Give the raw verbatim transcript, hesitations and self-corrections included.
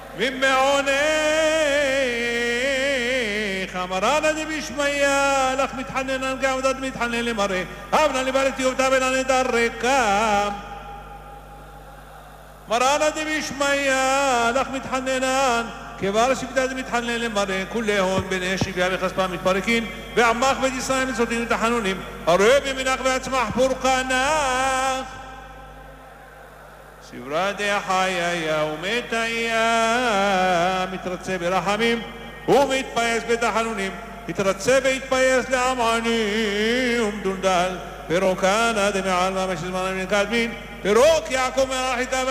ממעונך אמרנה דבישמיה לך מתחננן גם ודד מתחנן למראה אבנה לבלתי ובתבנה נדרקם מרנה דבישמיה לך מתחננן כבר שבדד מתחנן למראה כולי הון בני שביה וכספם מתפרקין ועמך בית ישראל מצוותים ותחנונים הרב ימינך ועצמך פורקנך סברה דחיה ומתיה מתרצה ברחמים ומתפייס בתחנונים התרצה והתפייס לעמני ומדונדל פירוקנה דמעל ממש זמן מן קדמין פירוק יעקב מרחיתה